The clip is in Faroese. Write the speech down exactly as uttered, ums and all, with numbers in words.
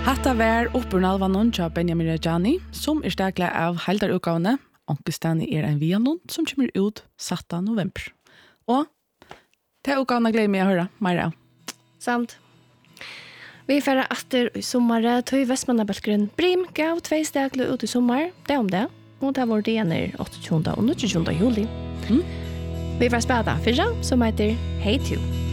Hatta var oppurnalvanon tja Benjamin Rajani, som er stakla av Haldarutgavene. Onkestani er en vianon som kommer ut satta november. Og til utgavene gleder meg å høre mer av. Sant. Vi er ferdig etter i sommar, tog Vestmannabelgren Brim gav tvei stakla ut i sommar, det om det. Og det var det igjen åttende og nittende juli. Mm. Vi får spela fyrra, som heter Hey To.